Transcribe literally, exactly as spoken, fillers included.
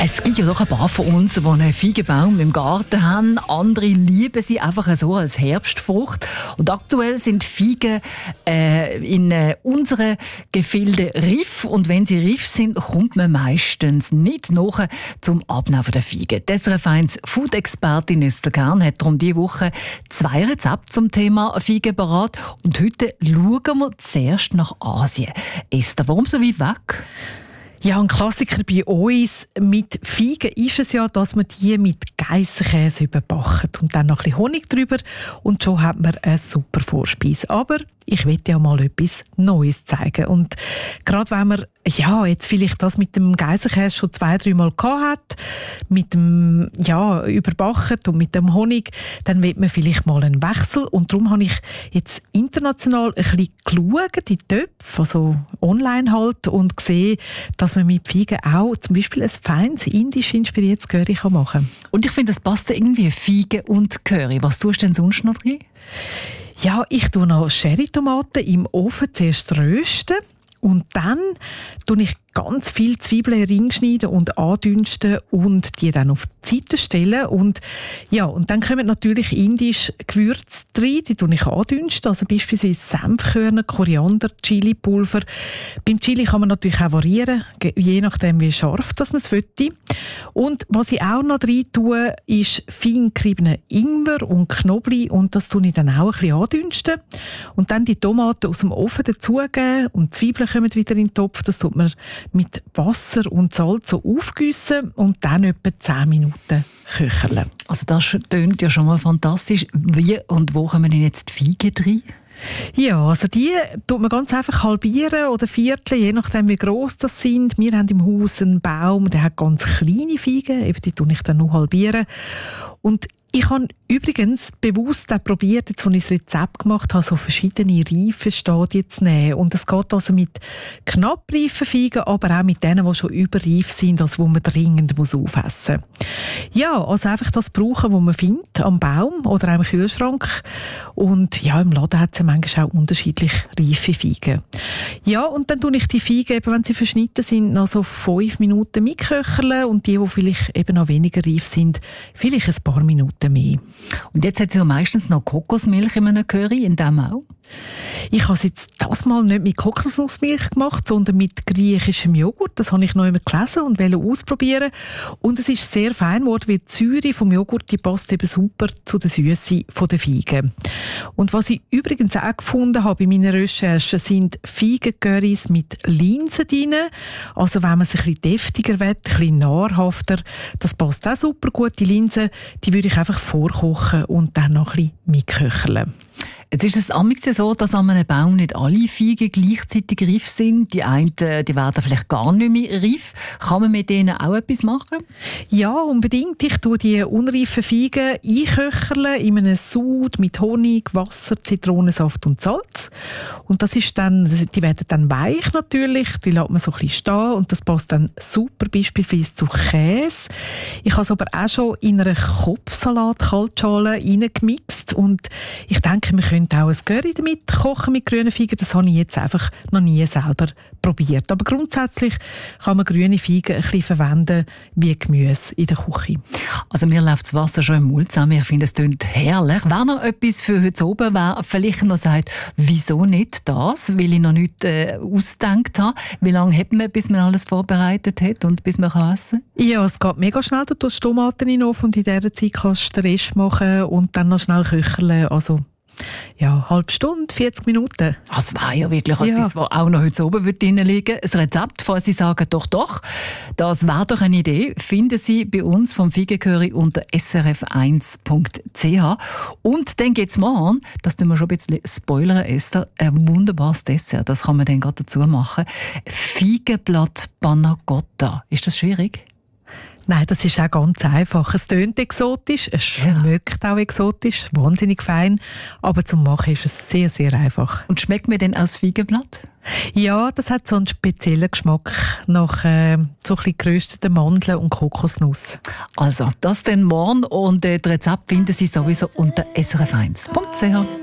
Es gibt ja doch ein paar von uns, die einen Feigenbaum im Garten haben. Andere lieben sie einfach so als Herbstfrucht. Und aktuell sind Feigen äh, in äh, unseren Gefilden reif. Und wenn sie reif sind, kommt man meistens nicht nach zum Abnehmen der Feigen. Die S R F eins Food-Expertin Esther Kern hat darum diese Woche zwei Rezepte zum Thema Feigen parat. Und heute schauen wir zuerst nach Asien. Esther, warum so weit weg? Ja, ein Klassiker bei uns mit Feigen ist es ja, dass man die mit Geissenkäse überbackt und dann noch ein bisschen Honig drüber und schon hat man eine super Vorspeise. Aber ich will ja mal etwas Neues zeigen. Und gerade wenn man ja, jetzt vielleicht das mit dem Geissenkäse schon zwei, drei Mal gehabt hat, mit dem ja, überbacken und mit dem Honig, dann will man vielleicht mal einen Wechsel. Und darum habe ich jetzt international ein bisschen geschaut, die Töpfe, also online halt, und gesehen, dass man mit Feigen auch zum Beispiel ein feines, indisch inspiriertes Curry machen kann. Und ich finde, das passt irgendwie, Feigen und Curry. Was tust du denn sonst noch drin? Ja, ich tue noch Cherrytomaten im Ofen zuerst rösten und dann tue ich ganz viel Zwiebeln ringschneiden und andünsten und die dann auf die Seite stellen. Und, ja, und dann kommen natürlich indisch Gewürze rein, die tue ich andünsten, also beispielsweise Senfkörner, Koriander, Chilipulver. Beim Chili kann man natürlich auch variieren, je nachdem wie scharf das man es möchte. Und was ich auch noch rein tue, ist fein geriebenen Ingwer und Knoblauch und das tue ich dann auch ein bisschen andünsten. Und dann die Tomaten aus dem Ofen dazugeben und die Zwiebeln kommen wieder in den Topf, das tut man mit Wasser und Salz so aufgießen und dann etwa zehn Minuten köcheln. Also das tönt ja schon mal fantastisch. Wie und wo kommen denn jetzt die Feigen rein? Ja, also die tut man ganz einfach halbieren oder vierteln, je nachdem wie gross das sind. Wir haben im Haus einen Baum, der hat ganz kleine Feigen, eben die tue ich dann nur halbieren. Und ich habe übrigens bewusst auch probiert, jetzt, als ich das Rezept gemacht habe, so verschiedene Reifenstadien zu nehmen. Und es geht also mit knapp reifen Feigen, aber auch mit denen, die schon überreif sind, also wo man dringend muss aufessen muss. Ja, also einfach das brauchen, was man findet, am Baum oder auch im Kühlschrank. Und ja, im Laden hat es ja manchmal auch unterschiedlich reife Feigen. Ja, und dann tue ich die Feigen, eben, wenn sie verschnitten sind, noch so fünf Minuten mitköcheln und die, die vielleicht eben noch weniger reif sind, vielleicht ein paar Minuten mehr. Und jetzt hat sie ja meistens noch Kokosmilch in einem Curry, in dem auch? Ich habe es jetzt das Mal nicht mit Kokosnussmilch gemacht, sondern mit griechischem Joghurt. Das habe ich noch einmal gelesen und wollte ausprobieren. Und es ist sehr fein geworden, weil die Säure vom Joghurt, die passt eben super zu der Süße der Feigen. Und was ich übrigens auch gefunden habe bei meinen Recherchen, sind Feigencurrys mit Linsen drin. Also wenn man es ein bisschen deftiger will, ein bisschen nahrhafter, das passt auch super gut. Die Linsen, die würde ich einfach vorkochen und dann noch ein bisschen mitköcheln. Jetzt ist es amigs ja so, dass an einem Baum nicht alle Feigen gleichzeitig reif sind. Die einen die werden vielleicht gar nicht mehr reif. Kann man mit denen auch etwas machen? Ja, unbedingt. Ich tue die unreifen Feigen einköcheln in einem Sud mit Honig, Wasser, Zitronensaft und Salz. Und das ist dann, die werden dann weich natürlich. Die lässt man so ein bisschen stehen und das passt dann super beispielsweise zu Käse. Ich habe es aber auch schon in einer Kopfsalat-Kaltschale reingemixt und ich denke, wir können auch ein Curry damit kochen mit grünen Feigen. Das habe ich jetzt einfach noch nie selber probiert. Aber grundsätzlich kann man grüne Feigen ein bisschen verwenden wie Gemüse in der Küche. Also mir läuft das Wasser schon im Mund zusammen. Ich finde, es klingt herrlich. Wer noch etwas für heute oben wer vielleicht noch sagt, wieso nicht das, weil ich noch nichts äh, ausgedacht habe. Wie lange hat man, bis man alles vorbereitet hat und bis man kann essen kann? Ja, es geht mega schnell. Du tust Tomaten in den Ofen und in dieser Zeit kannst du den Rest machen und dann noch schnell köcheln. Also ja, halbe Stunde, vierzig Minuten. Das wäre ja wirklich ja. etwas, was auch noch heute oben drin liegen. Ein Rezept, falls Sie sagen, doch, doch, das wäre doch eine Idee, finden Sie bei uns vom Feigencurry unter s r f eins punkt c h. Und dann geht es morgen, das tun wir schon ein bisschen spoilern, Esther, ein wunderbares Dessert, das kann man dann gerade dazu machen. Feigenblatt Panna Cotta. Ist das schwierig? Nein, das ist auch ganz einfach. Es tönt exotisch, es schmeckt ja auch exotisch, wahnsinnig fein, aber zum Machen ist es sehr, sehr einfach. Und schmeckt mir denn aus Feigenblatt? Ja, das hat so einen speziellen Geschmack nach äh, so ein bisschen gerösteten Mandeln und Kokosnuss. Also, das dann morgen und äh, das Rezept finden Sie sowieso unter s r f eins punkt c h.